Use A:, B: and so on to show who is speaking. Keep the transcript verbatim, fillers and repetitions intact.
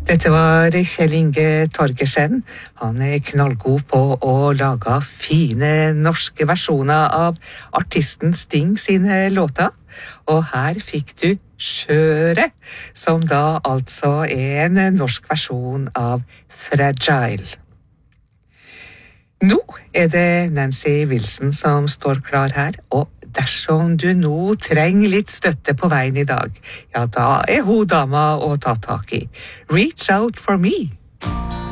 A: Dette var Kjell Inge Torgersen. Han er knallgod på å lage fine norske versjoner av artisten Sting sine låter. Og her fikk du Skjøre, som da altså er en norsk versjon av Fragile. Nå er det Nancy Wilson som står klar her, og dersom du nå trenger litt støtte på veien i dag, ja, da er hun dama å ta tak i. Reach out for me.